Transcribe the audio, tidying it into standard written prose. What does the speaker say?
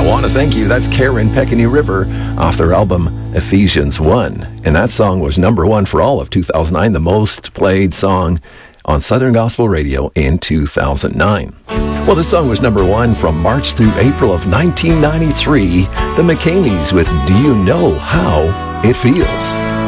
Want to Thank You. That's Karen Peckany River off their album Ephesians 1. And that song was number one for all of 2009, the most played song on Southern Gospel Radio in 2009. Well, this song was number one from March through April of 1993. The McCameys with Do You Know How It Feels?